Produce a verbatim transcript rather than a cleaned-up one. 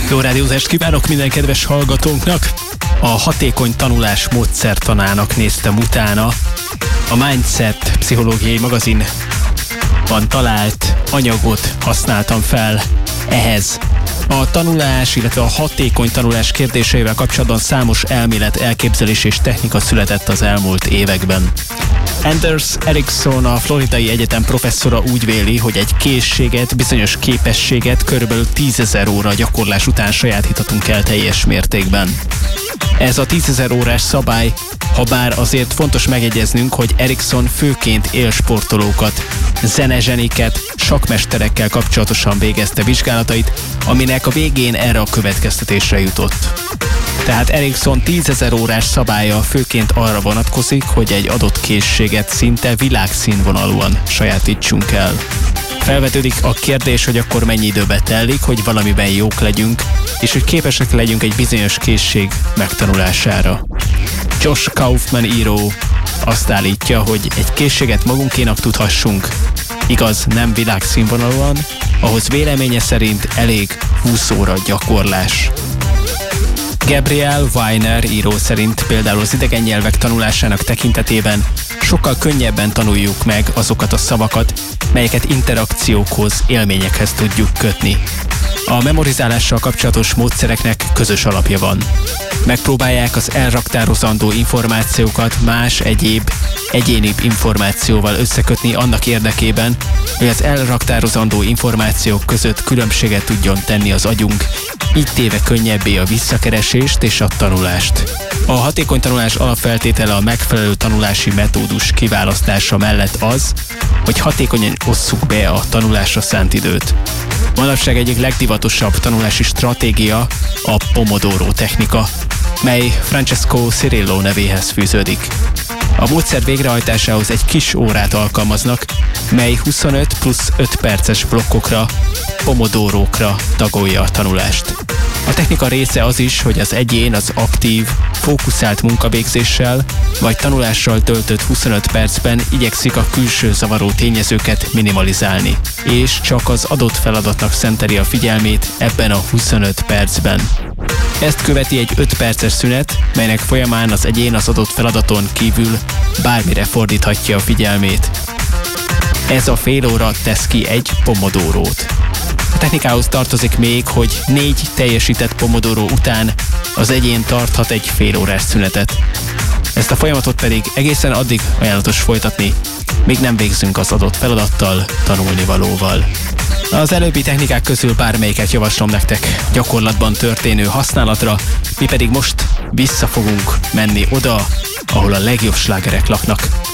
Jó rádiózást kívánok minden kedves hallgatónknak! A hatékony tanulás módszertanának néztem utána. A Mindset pszichológiai magazinban talált anyagot használtam fel ehhez. A tanulás, illetve a hatékony tanulás kérdéseivel kapcsolatban számos elmélet, elképzelés és technika született az elmúlt években. Anders Ericsson, a Floridai Egyetem professzora úgy véli, hogy egy készséget, bizonyos képességet körülbelül tízezer óra gyakorlás után sajátíthatunk el teljes mértékben. Ez a tízezer órás szabály, ha bár azért fontos megjegyeznünk, hogy Ericsson főként élsportolókat, zenezseniket, sakkmesterekkel kapcsolatosan végezte vizsgálatait, aminek a végén erre a következtetésre jutott. Tehát Ericsson tízezer órás szabálya főként arra vonatkozik, hogy egy adott készséget szinte világszínvonalúan sajátítsunk el. Felvetődik a kérdés, hogy akkor mennyi időbe telik, hogy valamiben jók legyünk, és hogy képesek legyünk egy bizonyos készség megtanulására. Josh Kaufman író azt állítja, hogy egy készséget magunkénak tudhassunk, igaz, nem világszínvonalúan, ahhoz véleménye szerint elég húsz óra gyakorlás. Gabriel Weiner író szerint például az idegen nyelvek tanulásának tekintetében sokkal könnyebben tanuljuk meg azokat a szavakat, melyeket interakciókhoz, élményekhez tudjuk kötni. A memorizálással kapcsolatos módszereknek közös alapja van. Megpróbálják az elraktározandó információkat más egyéb, egyénibb információval összekötni annak érdekében, hogy az elraktározandó információk között különbséget tudjon tenni az agyunk, így téve könnyebbé a visszakeresést és a tanulást. A hatékony tanulás alapfeltétele a megfelelő tanulási metódus kiválasztása mellett az, hogy hatékonyan osszuk be a tanulásra szánt időt. Manapság egyik legdivatosabb tanulási stratégia a Pomodoro technika, mely Francesco Cirillo nevéhez fűződik. A módszer végrehajtásához egy kis órát alkalmaznak, mely huszonöt plusz öt perces blokkokra, pomodorókra tagolja a tanulást. A technika része az is, hogy az egyén az aktív, fókuszált munkavégzéssel vagy tanulással töltött huszonöt percben igyekszik a külső zavaró tényezőket minimalizálni, és csak az adott feladatnak szenteli a figyelmét ebben a huszonöt percben. Ezt követi egy öt perces szünet, melynek folyamán az egyén az adott feladaton kívül bármire fordíthatja a figyelmét. Ez a fél óra tesz ki egy pomodorót. A technikához tartozik még, hogy négy teljesített pomodoró után az egyén tarthat egy fél órás szünetet. Ezt a folyamatot pedig egészen addig ajánlatos folytatni, míg nem végzünk az adott feladattal, tanulnivalóval. Az előbbi technikák közül bármelyiket javaslom nektek gyakorlatban történő használatra, mi pedig most vissza fogunk menni oda, ahol a legjobb slágerek laknak.